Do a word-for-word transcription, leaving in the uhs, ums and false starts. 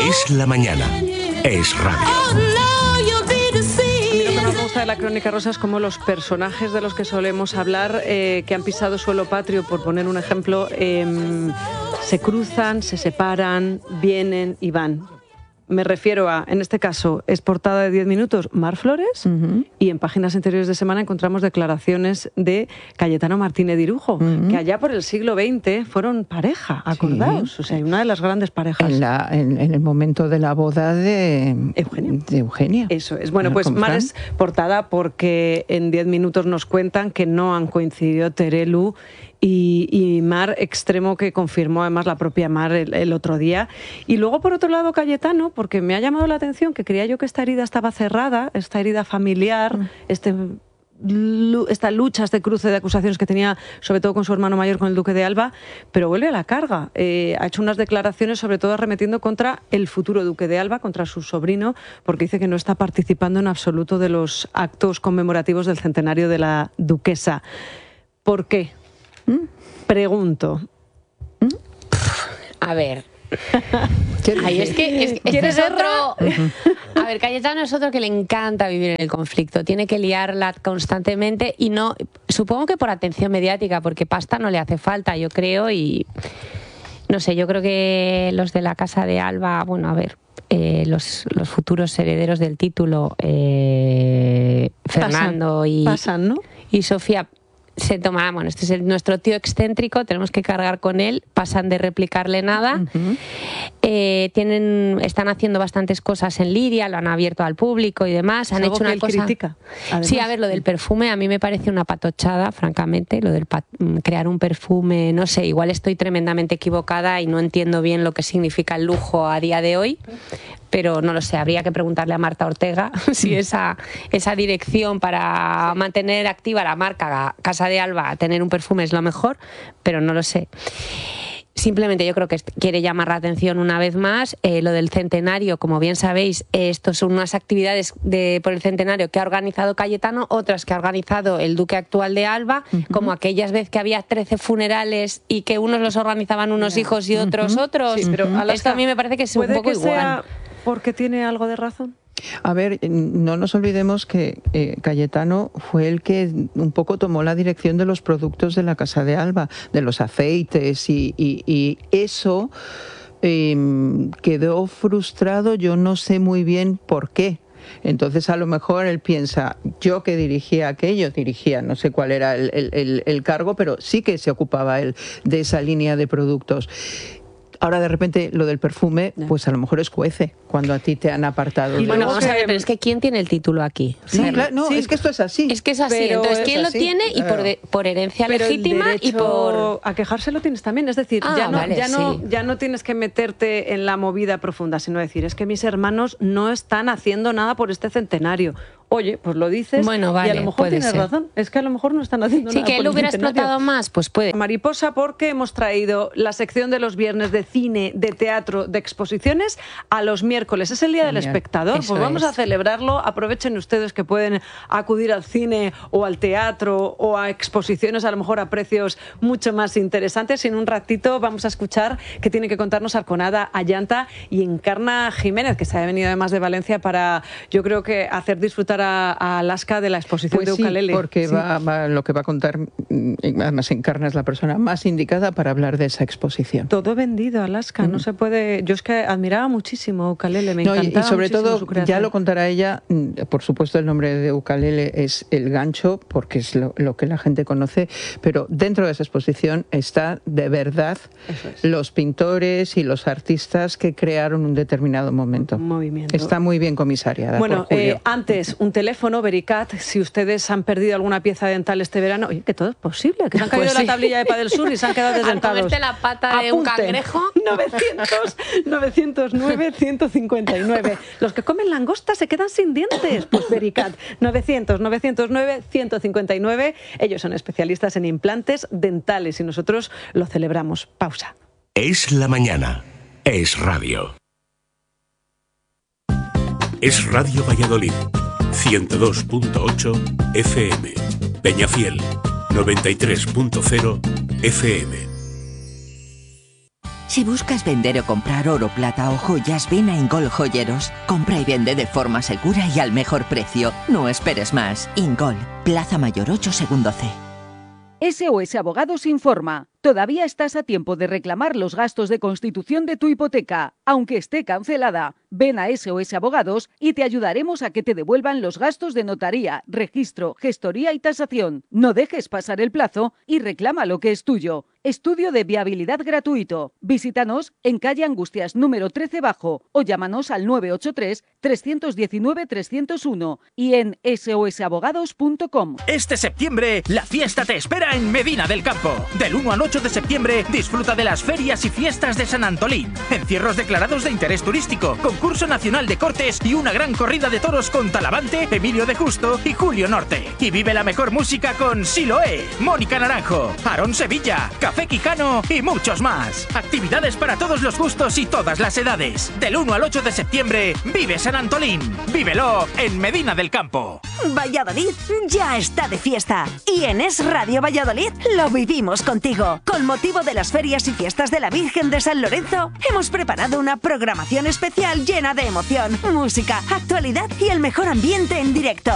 Es la mañana. Es radio. De la Crónica Rosa es como los personajes de los que solemos hablar, eh, que han pisado suelo patrio, por poner un ejemplo, eh, se cruzan, se separan, vienen y van. Me refiero a, en este caso, es portada de diez minutos, Mar Flores, uh-huh. y en páginas anteriores de semana encontramos declaraciones de Cayetano Martínez Dirujo, uh-huh. que allá por el siglo veinte fueron pareja, acordaos, sí. o sea, una de las grandes parejas. En, la, en, en el momento de la boda de Eugenia. De Eugenia. Eso es. Bueno, pues Mar es portada porque en diez minutos nos cuentan que no han coincidido Terelu Y, y Mar Extremo, que confirmó además la propia Mar el, el otro día. Y luego, por otro lado, Cayetano, porque me ha llamado la atención que creía yo que esta herida estaba cerrada, esta herida familiar, mm. este, esta lucha, este cruce de acusaciones que tenía, sobre todo con su hermano mayor, con el duque de Alba, pero vuelve a la carga. Eh, ha hecho unas declaraciones, sobre todo arremetiendo contra el futuro duque de Alba, contra su sobrino, porque dice que no está participando en absoluto de los actos conmemorativos del centenario de la duquesa. ¿Por qué? Pregunto. A ver. Ay, es que es, este es otro. A ver, Cayetano es otro que le encanta vivir en el conflicto. Tiene que liarla constantemente y no. Supongo que por atención mediática, porque pasta no le hace falta, yo creo. Y no sé, yo creo que los de la casa de Alba, bueno, a ver. Eh, los, los futuros herederos del título, eh, Fernando pasan, y, pasan, ¿no? y Sofía. Se toma, bueno, este es el, nuestro tío excéntrico, tenemos que cargar con él, pasan de replicarle nada. Uh-huh. eh, tienen, están haciendo bastantes cosas en Liria, lo han abierto al público y demás. Han hecho una que cosa. Critica, sí, a ver, lo del perfume a mí me parece una patochada, francamente, lo del pat... crear un perfume, no sé, igual estoy tremendamente equivocada y no entiendo bien lo que significa el lujo a día de hoy. Pero no lo sé, habría que preguntarle a Marta Ortega si esa, esa dirección para mantener activa la marca Casa de Alba, tener un perfume es lo mejor, pero no lo sé. Simplemente yo creo que quiere llamar la atención una vez más. Eh, lo del centenario, como bien sabéis, eh, estos son unas actividades de, por el centenario que ha organizado Cayetano, otras que ha organizado el duque actual de Alba, uh-huh. como aquellas veces que había trece funerales y que unos los organizaban unos yeah. hijos y otros uh-huh. otros. Sí, pero Alaska, esto a mí me parece que es un poco que igual. Sea porque tiene algo de razón. A ver, no nos olvidemos que eh, Cayetano fue el que un poco tomó la dirección de los productos de la Casa de Alba, de los aceites y, y, y eso eh, quedó frustrado, yo no sé muy bien por qué. Entonces a lo mejor él piensa, yo que dirigía aquello, dirigía, no sé cuál era el, el, el, el cargo, pero sí que se ocupaba él de esa línea de productos. Ahora de repente lo del perfume, pues a lo mejor escuece cuando a ti te han apartado. Y bueno, vamos a ver, pero es que ¿quién tiene el título aquí? Sí, claro, claro, no, sí. es que esto es así. Es que es así, pero entonces ¿quién es lo así? tiene? Y por, de, por herencia pero legítima y por... a quejarse lo tienes también, es decir, ah, ya, no, vale, ya, no, sí. ya no tienes que meterte en la movida profunda, sino decir, es que mis hermanos no están haciendo nada por este centenario. Oye, pues lo dices bueno, vale, y a lo mejor tienes ser. razón. Es que a lo mejor no están haciendo sí, nada. Sí, que él hubiera explotado más, pues puede. Mariposa, porque hemos traído la sección de los viernes de cine, de teatro, de exposiciones a los miércoles. Es el Día Genial. Del Espectador. Eso pues vamos es. a celebrarlo. Aprovechen ustedes que pueden acudir al cine o al teatro o a exposiciones, a lo mejor a precios mucho más interesantes. Y en un ratito vamos a escuchar qué tiene que contarnos Arconada Ayanta y Encarna Jiménez, que se ha venido además de Valencia para, yo creo que hacer disfrutar a, a Alaska de la exposición pues de ukelele. Sí, porque sí. va, va, lo que va a contar, además Encarna es la persona más indicada para hablar de esa exposición. Todo vendido, Alaska, mm. no se puede... Yo es que admiraba muchísimo ukelele, me no, encantaba y sobre todo, su creación. Ya lo contará ella, por supuesto el nombre de ukelele es el gancho, porque es lo, lo que la gente conoce, pero dentro de esa exposición está de verdad es. los pintores y los artistas que crearon un determinado momento. Movimiento. Está muy bien comisariada. Bueno, por Julio. Eh, antes, un teléfono, Vericat, si ustedes han perdido alguna pieza dental este verano, oye, que todo es posible, que se han caído pues de sí. la tablilla de Padel Sur y se han quedado desdentados. Al comerte la pata de Apunten. un cangrejo. novecientos, novecientos nueve, ciento cincuenta y nueve. Los que comen langosta se quedan sin dientes. Pues Vericat, novecientos, novecientos nueve, ciento cincuenta y nueve. Ellos son especialistas en implantes dentales y nosotros lo celebramos. Pausa. Es la mañana. Es radio. Es Radio Valladolid, ciento dos punto ocho F M. Peñafiel, noventa y tres punto cero F M. Si buscas vender o comprar oro, plata o joyas, ven a Ingol Joyeros. Compra y vende de forma segura y al mejor precio. No esperes más. Ingol, Plaza Mayor ocho, segundo C. S O S Abogados informa. Todavía estás a tiempo de reclamar los gastos de constitución de tu hipoteca, aunque esté cancelada. Ven a S O S Abogados y te ayudaremos a que te devuelvan los gastos de notaría, registro, gestoría y tasación. No dejes pasar el plazo y reclama lo que es tuyo. Estudio de viabilidad gratuito. Visítanos en calle Angustias número trece bajo o llámanos al nueve ocho tres, tres uno nueve, tres cero uno y en S O S abogados punto com. Este septiembre la fiesta te espera en Medina del Campo. Del uno al ocho de septiembre disfruta de las ferias y fiestas de San Antolín. Encierros declarados de interés turístico, concurso nacional de cortes y una gran corrida de toros con Talavante, Emilio de Justo y Julio Norte. Y vive la mejor música con Siloé, Mónica Naranjo, Aarón Sevilla, Café Quijano y muchos más. Actividades para todos los gustos y todas las edades. Del uno al ocho de septiembre vive San Antolín. Vívelo en Medina del Campo. Valladolid ya está de fiesta y en Es Radio Valladolid lo vivimos contigo. Con motivo de las ferias y fiestas de la Virgen de San Lorenzo, hemos preparado una programación especial llena de emoción, música, actualidad y el mejor ambiente en directo.